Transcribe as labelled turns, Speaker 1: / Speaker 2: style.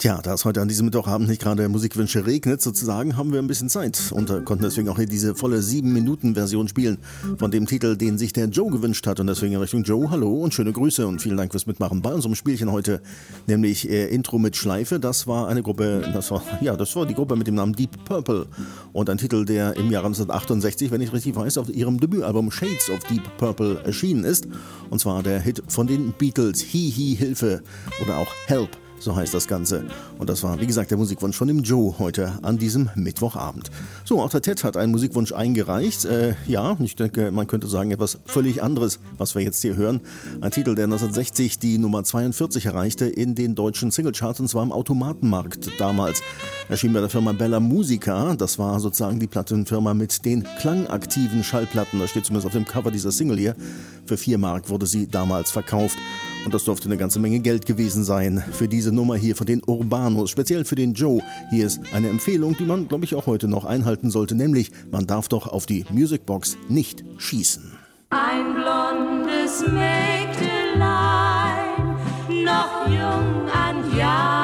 Speaker 1: Tja, da es heute an diesem Mittwochabend nicht gerade Musikwünsche regnet, sozusagen, haben wir ein bisschen Zeit und konnten deswegen auch hier diese volle 7-Minuten-Version spielen von dem Titel, den sich der Joe gewünscht hat. Und deswegen in Richtung Joe, hallo und schöne Grüße und vielen Dank fürs Mitmachen bei unserem Spielchen heute, nämlich Intro mit Schleife. Das war eine Gruppe, das war die Gruppe mit dem Namen Deep Purple und ein Titel, der im Jahre 1968, wenn ich richtig weiß, auf ihrem Debütalbum Shades of Deep Purple erschienen ist. Und zwar der Hit von den Beatles, Hi, Hilfe oder auch Help. So heißt das Ganze. Und das war, wie gesagt, der Musikwunsch von dem Joe heute an diesem Mittwochabend. So, auch der Ted hat einen Musikwunsch eingereicht. Ich denke, man könnte sagen, etwas völlig anderes, was wir jetzt hier hören. Ein Titel, der 1960 die Nummer 42 erreichte in den deutschen Singlecharts, und zwar im Automatenmarkt damals. Erschien bei der Firma Bella Musica. Das war sozusagen die Plattenfirma mit den klangaktiven Schallplatten. Das steht zumindest auf dem Cover dieser Single hier. Für 4 Mark wurde sie damals verkauft. Und das dürfte eine ganze Menge Geld gewesen sein für diese Nummer hier von den Urbanos, speziell für den Joe. Hier ist eine Empfehlung, die man, glaube ich, auch heute noch einhalten sollte, nämlich man darf doch auf die Musicbox nicht schießen.
Speaker 2: Ein blondes Mägdelein, noch jung an Jahren,